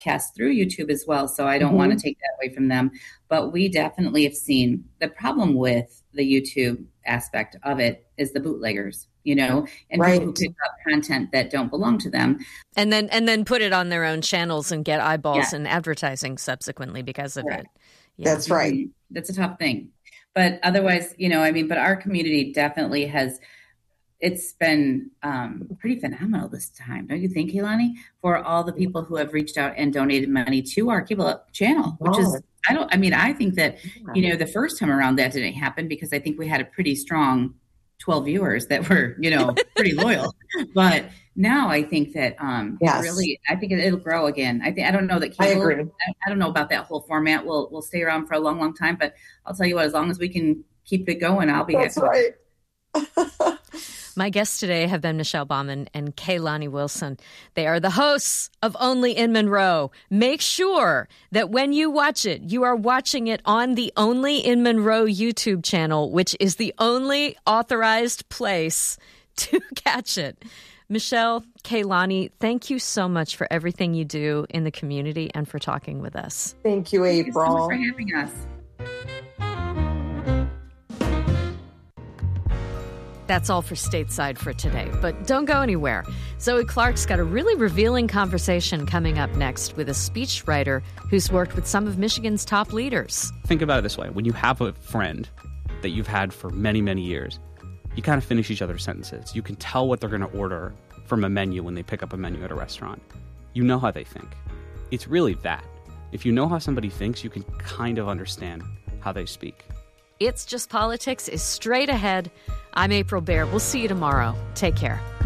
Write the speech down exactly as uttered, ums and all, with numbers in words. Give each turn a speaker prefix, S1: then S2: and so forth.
S1: cast through YouTube as well. So I don't mm-hmm. want to take that away from them. But we definitely have seen the problem with the YouTube aspect of it is the bootleggers, you know, and right. people who pick up content that don't belong to them.
S2: And then and then put it on their own channels and get eyeballs
S1: yeah.
S2: and advertising subsequently because of
S1: Correct.
S2: it. Yeah.
S3: That's right.
S1: Mm-hmm. That's a tough thing. But otherwise, you know, I mean, but our community definitely has, it's been um, pretty phenomenal this time, don't you think, Kehlani? For all the people who have reached out and donated money to our Cable Up channel, which oh. is, I don't, I mean, I think that, you know, the first time around that didn't happen because I think we had a pretty strong twelve viewers that were, you know, pretty loyal. But now I think that um,
S3: yes.
S1: really, I think it, it'll grow again. I think, I don't know that cable,
S3: I agree.
S1: I, I don't know about that whole format. We'll, we'll stay around for a long, long time, but I'll tell you what, as long as we can keep it going, I'll be
S3: That's
S1: happy.
S3: right.
S2: My guests today have been Michelle Baumann and Kehlani Wilson. They are the hosts of Only in Monroe. Make sure that when you watch it, you are watching it on the Only in Monroe YouTube channel, which is the only authorized place to catch it. Michelle, Kehlani, thank you so much for everything you do in the community and for talking with us.
S3: Thank you, April.
S1: Thank you so much for having us.
S2: That's all for Stateside for today, but don't go anywhere. Zoe Clark's got a really revealing conversation coming up next with a speechwriter who's worked with some of Michigan's top leaders.
S4: Think about it this way. When you have a friend that you've had for many, many years, you kind of finish each other's sentences. You can tell what they're going to order from a menu when they pick up a menu at a restaurant. You know how they think. It's really that. If you know how somebody thinks, you can kind of understand how they speak.
S2: It's Just Politics is straight ahead. I'm April Baer. We'll see you tomorrow. Take care.